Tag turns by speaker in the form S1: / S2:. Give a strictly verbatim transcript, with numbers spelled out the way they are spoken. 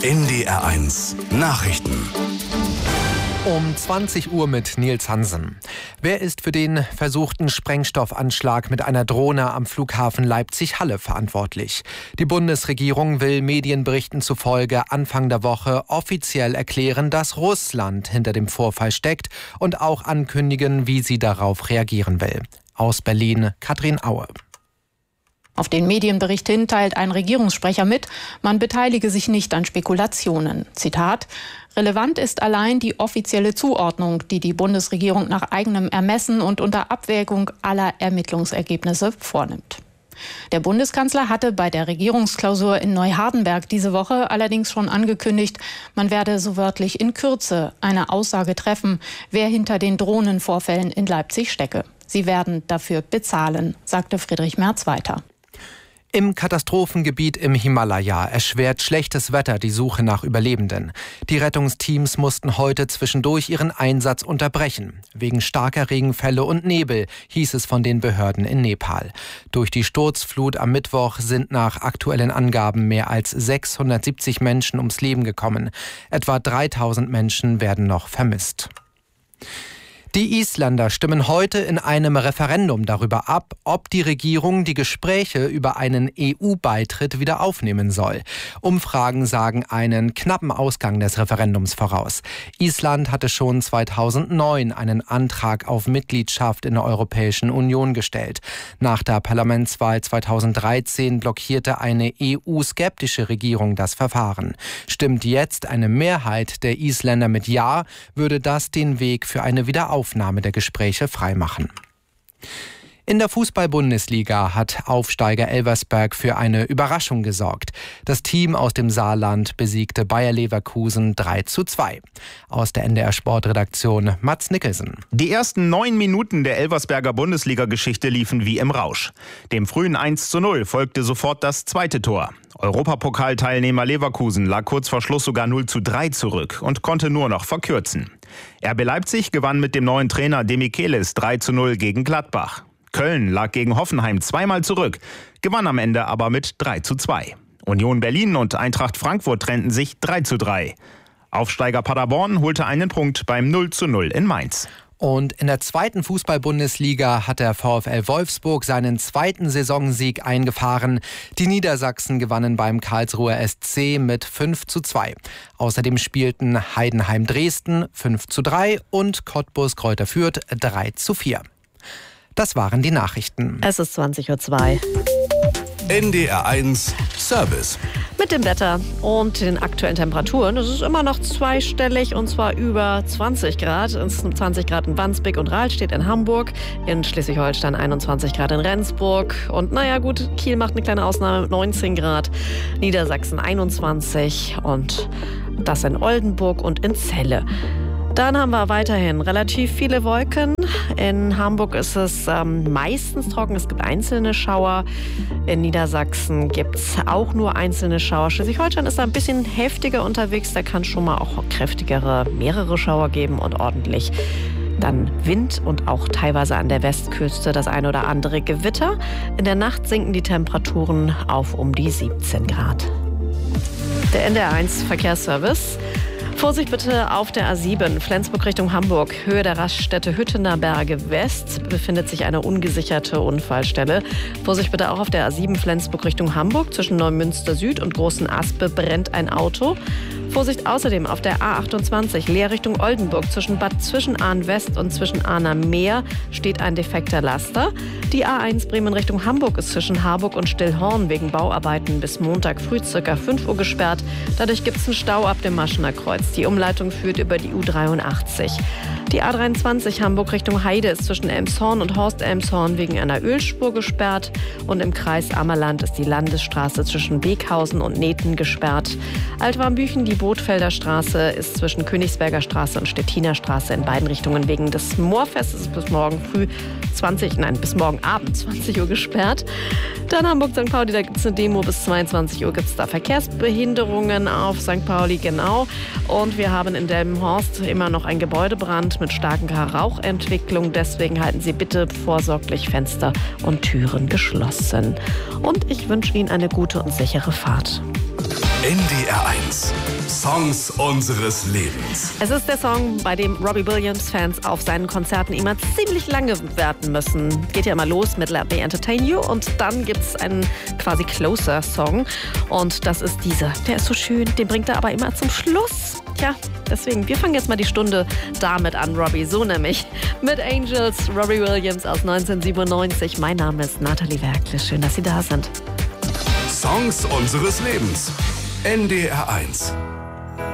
S1: N D R eins Nachrichten.
S2: Um zwanzig Uhr mit Nils Hansen. Wer ist für den versuchten Sprengstoffanschlag mit einer Drohne am Flughafen Leipzig-Halle verantwortlich? Die Bundesregierung will Medienberichten zufolge Anfang der Woche offiziell erklären, dass Russland hinter dem Vorfall steckt und auch ankündigen, wie sie darauf reagieren will. Aus Berlin, Katrin Aue.
S3: Auf den Medienbericht hin teilt ein Regierungssprecher mit, man beteilige sich nicht an Spekulationen. Zitat: Relevant ist allein die offizielle Zuordnung, die die Bundesregierung nach eigenem Ermessen und unter Abwägung aller Ermittlungsergebnisse vornimmt. Der Bundeskanzler hatte bei der Regierungsklausur in Neuhardenberg diese Woche allerdings schon angekündigt, man werde so wörtlich in Kürze eine Aussage treffen, wer hinter den Drohnenvorfällen in Leipzig stecke. Sie werden dafür bezahlen, sagte Friedrich Merz weiter.
S2: Im Katastrophengebiet im Himalaya erschwert schlechtes Wetter die Suche nach Überlebenden. Die Rettungsteams mussten heute zwischendurch ihren Einsatz unterbrechen. Wegen starker Regenfälle und Nebel, hieß es von den Behörden in Nepal. Durch die Sturzflut am Mittwoch sind nach aktuellen Angaben mehr als sechshundertsiebzig Menschen ums Leben gekommen. Etwa dreitausend Menschen werden noch vermisst. Die Isländer stimmen heute in einem Referendum darüber ab, ob die Regierung die Gespräche über einen E U-Beitritt wieder aufnehmen soll. Umfragen sagen einen knappen Ausgang des Referendums voraus. Island hatte schon zweitausendneun einen Antrag auf Mitgliedschaft in der Europäischen Union gestellt. Nach der Parlamentswahl zweitausenddreizehn blockierte eine E U-skeptische Regierung das Verfahren. Stimmt jetzt eine Mehrheit der Isländer mit Ja, würde das den Weg für eine Wiederaufnahme Aufnahme der Gespräche freimachen. In der Fußball-Bundesliga hat Aufsteiger Elversberg für eine Überraschung gesorgt. Das Team aus dem Saarland besiegte Bayer Leverkusen drei zu zwei. Aus der N D R Sportredaktion Mats Nicholson.
S4: Die ersten neun Minuten der Elversberger Bundesliga-Geschichte liefen wie im Rausch. Dem frühen eins zu null folgte sofort das zweite Tor. Europapokalteilnehmer Leverkusen lag kurz vor Schluss sogar null zu drei zurück und konnte nur noch verkürzen. R B Leipzig gewann mit dem neuen Trainer Demichelis drei zu null gegen Gladbach. Köln lag gegen Hoffenheim zweimal zurück, gewann am Ende aber mit drei zu zwei. Union Berlin und Eintracht Frankfurt trennten sich drei zu drei. Aufsteiger Paderborn holte einen Punkt beim null zu null in Mainz.
S2: Und in der zweiten Fußball-Bundesliga hat der VfL Wolfsburg seinen zweiten Saisonsieg eingefahren. Die Niedersachsen gewannen beim Karlsruher S C mit fünf zu zwei. Außerdem spielten Heidenheim Dresden fünf zu drei und Cottbus Greuther Fürth drei zu vier. Das waren die Nachrichten.
S5: Es ist zwanzig Uhr zwei.
S1: N D R eins Service.
S5: Mit dem Wetter und den aktuellen Temperaturen. Es ist immer noch zweistellig und zwar über zwanzig Grad. Es sind zwanzig Grad in Wandsbek und Rahlstedt in Hamburg. In Schleswig-Holstein einundzwanzig Grad in Rendsburg. Und naja gut, Kiel macht eine kleine Ausnahme mit neunzehn Grad. Niedersachsen einundzwanzig und das in Oldenburg und in Celle. Dann haben wir weiterhin relativ viele Wolken. In Hamburg ist es ähm, meistens trocken. Es gibt einzelne Schauer. In Niedersachsen gibt es auch nur einzelne Schauer. Schleswig-Holstein ist da ein bisschen heftiger unterwegs. Da kann es schon mal auch kräftigere, mehrere Schauer geben und ordentlich dann Wind und auch teilweise an der Westküste das ein oder andere Gewitter. In der Nacht sinken die Temperaturen auf um die siebzehn Grad. Der N D R eins Verkehrsservice. Vorsicht bitte auf der A sieben, Flensburg Richtung Hamburg. Höhe der Raststätte Hüttener Berge West befindet sich eine ungesicherte Unfallstelle. Vorsicht bitte auch auf der A sieben, Flensburg Richtung Hamburg. Zwischen Neumünster Süd und Großen Aspe brennt ein Auto. Vorsicht außerdem auf der A achtundzwanzig, Leer Richtung Oldenburg. Zwischen Bad Zwischenahn West und Zwischenahner Meer steht ein defekter Laster. Die A eins Bremen Richtung Hamburg ist zwischen Harburg und Stillhorn wegen Bauarbeiten bis Montag früh ca. fünf Uhr gesperrt. Dadurch gibt es einen Stau ab dem Maschener Kreuz. Die Umleitung führt über die U dreiundachtzig. Die A dreiundzwanzig Hamburg Richtung Heide ist zwischen Elmshorn und Horst Elmshorn wegen einer Ölspur gesperrt. Und im Kreis Ammerland ist die Landesstraße zwischen Beekhausen und Neten gesperrt. Altwarmbüchen, die Bootfelder Straße ist zwischen Königsberger Straße und Stettiner Straße in beiden Richtungen wegen des Moorfestes bis morgen früh zwanzig, nein, bis morgen Abend zwanzig Uhr gesperrt. Dann Hamburg-Sankt Pauli, da gibt es eine Demo bis zweiundzwanzig Uhr, gibt es da Verkehrsbehinderungen auf Sankt Pauli, genau. Und wir haben in Delmenhorst immer noch ein Gebäudebrand mit starker Rauchentwicklung. Deswegen halten Sie bitte vorsorglich Fenster und Türen geschlossen. Und ich wünsche Ihnen eine gute und sichere Fahrt.
S1: N D R eins. Songs unseres Lebens.
S5: Es ist der Song, bei dem Robbie Williams-Fans auf seinen Konzerten immer ziemlich lange warten müssen. Geht ja immer los mit Let Me Entertain You und dann gibt es einen quasi Closer-Song. Und das ist dieser. Der ist so schön, den bringt er aber immer zum Schluss. Tja, deswegen, wir fangen jetzt mal die Stunde damit an, Robbie. So nämlich mit Angels, Robbie Williams aus neunzehnhundertsiebenundneunzig. Mein Name ist Nathalie Werkle. Schön, dass Sie da sind.
S1: Songs unseres Lebens. N D R eins.